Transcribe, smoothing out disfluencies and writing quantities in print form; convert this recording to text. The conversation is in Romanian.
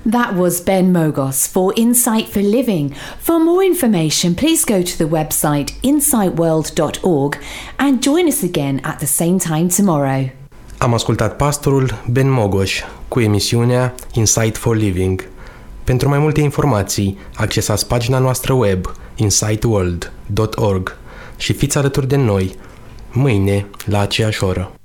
That was Ben Mogos for Insight for Living. For more information, please go to the website insightworld.org and join us again at the same time tomorrow. Am ascultat pastorul Ben Mogos cu emisiunea Insight for Living. Pentru mai multe informații, accesați pagina noastră web insightworld.org și fiți alături de noi mâine la aceeași oră.